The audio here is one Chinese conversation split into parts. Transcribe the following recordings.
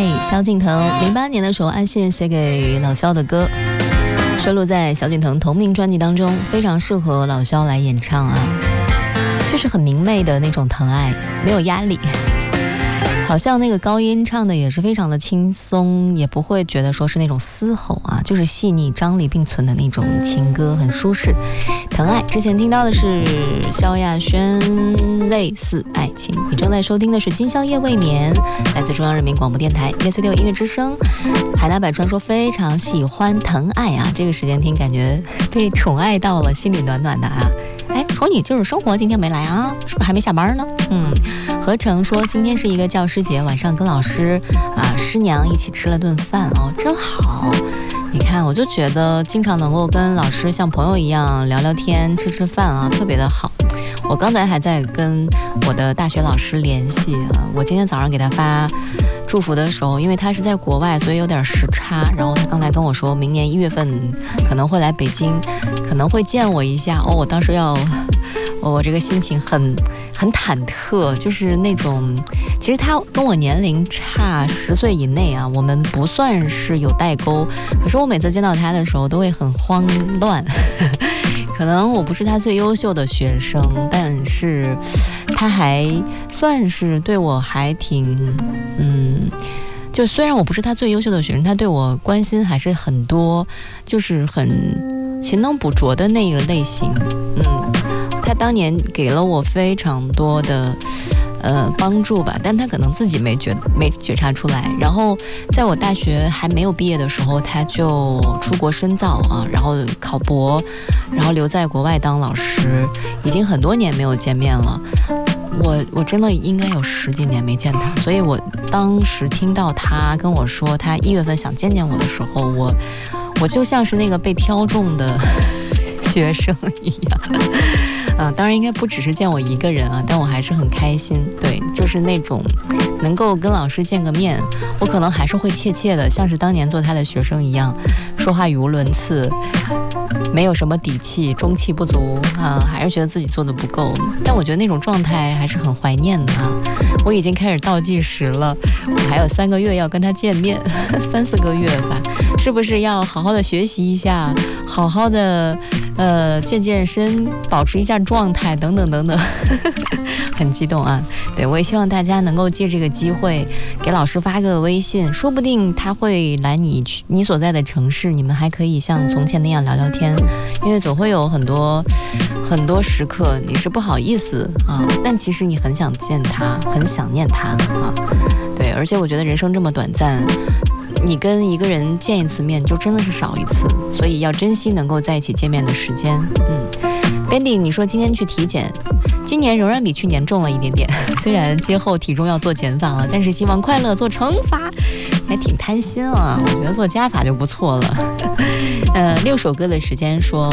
萧敬腾08年的时候安信写给老萧的歌，收录在萧敬腾同名专辑当中，非常适合老萧来演唱啊，就是很明媚的那种疼爱，没有压力，好像那个高音唱的也是非常的轻松，也不会觉得说是那种嘶吼啊，就是细腻张力并存的那种情歌，很舒适。疼爱之前听到的是萧亚轩类似爱情，你正在收听的是今宵夜未眠，来自中央人民广播电台乐随六音乐之声。海南百川说非常喜欢疼爱啊，这个时间听感觉被宠爱到了，心里暖暖的啊。哎，说你就是生活今天没来啊，是不是还没下班呢？何成说今天是一个教师节，晚上跟老师师娘一起吃了顿饭哦，真好。你看，我就觉得经常能够跟老师像朋友一样聊聊天、吃饭啊，特别的好。我刚才还在跟我的大学老师联系啊，我今天早上给他发祝福的时候，因为他是在国外，所以有点时差，然后他刚才跟我说明年1月份可能会来北京，可能会见我一下哦。我当时我这个心情很忐忑，就是那种，其实他跟我年龄差10岁以内啊，我们不算是有代沟，可是我每次见到他的时候都会很慌乱。可能我不是他最优秀的学生，但是他还算是对我还挺就虽然我不是他最优秀的学生，他对我关心还是很多，就是很勤能补拙的那一个类型。他当年给了我非常多的帮助吧，但他可能自己没觉察出来。然后在我大学还没有毕业的时候，他就出国深造啊，然后考博，然后留在国外当老师，已经很多年没有见面了。我真的应该有10几年没见他，所以我当时听到他跟我说他1月份想见见我的时候，我就像是那个被挑中的学生一样。当然应该不只是见我一个人啊，但我还是很开心。对，就是那种能够跟老师见个面，我可能还是会怯怯的，像是当年做他的学生一样，说话语无伦次，没有什么底气，中气不足啊，还是觉得自己做的不够。但我觉得那种状态还是很怀念的啊。我已经开始倒计时了，我还有3个月要跟他见面，3、4个月吧，是不是要好好的学习一下，好好的健身，保持一下状态等等等等。很激动啊。对，我也希望大家能够借这个机会给老师发个微信，说不定他会来你所在的城市，你们还可以像从前那样聊聊天，因为总会有很多时刻你是不好意思啊，但其实你很想见他，很想念他啊。对，而且我觉得人生这么短暂，你跟一个人见一次面就真的是少一次，所以要珍惜能够在一起见面的时间。Bendy 你说今天去体检，今年仍然比去年重了一点点，虽然今后体重要做减法了，但是希望快乐做乘法，还挺贪心啊，我觉得做加法就不错了。6首歌的时间说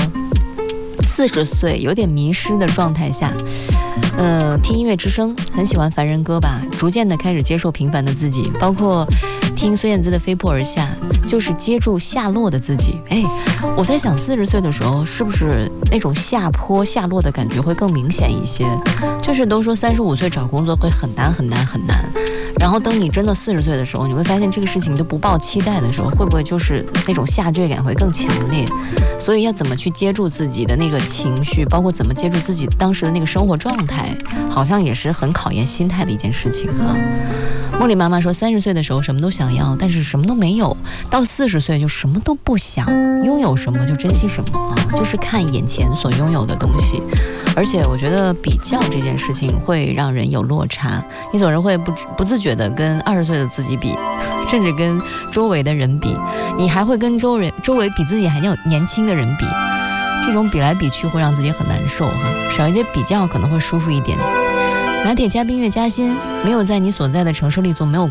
40岁有点迷失的状态下，听音乐之声，很喜欢凡人歌吧，逐渐的开始接受平凡的自己，包括听孙燕姿的飞瀑而下，就是接住下落的自己。我在想40岁的时候是不是那种下坡下落的感觉会更明显一些，就是都说35岁找工作会很难很难很难，然后等你真的40岁的时候，你会发现这个事情你都不抱期待的时候，会不会就是那种下坠感会更强烈。所以要怎么去接住自己的那个情绪，包括怎么接住自己当时的那个生活状态，好像也是很考验心态的一件事情啊。茉莉妈妈说30岁的时候什么都想要，但是什么都没有，到40岁就什么都不想，拥有什么就珍惜什么啊，就是看眼前所拥有的东西。而且我觉得比较这件事情会让人有落差，你总是会不自觉的跟20岁的自己比，甚至跟周围的人比，你还会跟周围比自己还要年轻的人比，这种比来比去会让自己很难受哈，少一些比较可能会舒服一点。拿铁加冰月加薪，没有在你所在的城市里做没有